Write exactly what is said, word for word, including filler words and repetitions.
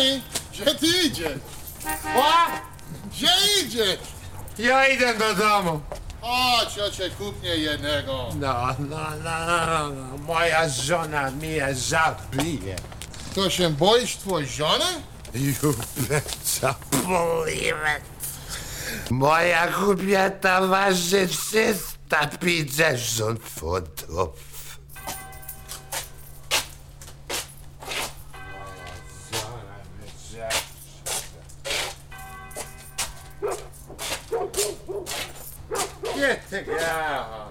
Jani, gdzie ty idziesz? O! Gdzie idziesz? Ja idę do domu. O, ciocie, kupnie jednego. No, no, no, no, no. Moja żona mnie zabije. To się boisz twojej żony? You better believe it. Moja kobieta waży trzysta pięćdziesiąt funtów. Get the girl.